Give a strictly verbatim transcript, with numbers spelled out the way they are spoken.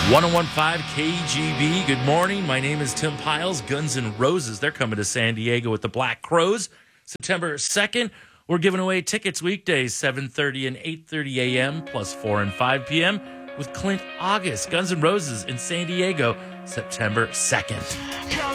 one oh one point five K G B. Good morning. My name is Tim Piles. Guns N' Roses. They're coming to San Diego with the Black Crowes September second. We're giving away tickets weekdays seven thirty and eight thirty a.m. plus four and five p.m. with Clint August. Guns N' Roses in San Diego September second.